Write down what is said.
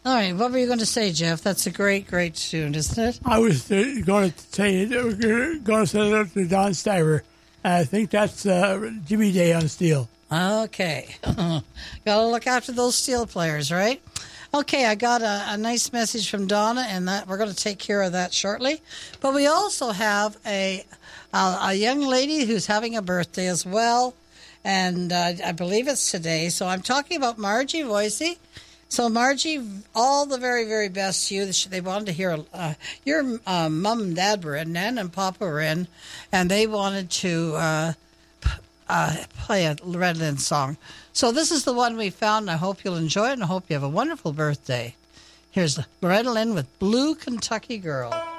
All right, what were you going to say, Jeff? That's a great, great tune, isn't it? I was going to say, going to send it up to Don Stiver. I think that's Jimmy Day on steel. Okay. Got to look after those steel players, right? Okay, I got a nice message from Donna, and that we're going to take care of that shortly. But we also have a young lady who's having a birthday as well, and I believe it's today. So I'm talking about Margie Voicey. So, Margie, all the very, very best to you. They wanted to hear your mom and dad were in, Nan and Papa were in, and they wanted to play a Redland song. So this is the one we found, and I hope you'll enjoy it, and I hope you have a wonderful birthday. Here's Loretta Lynn with Blue Kentucky Girl.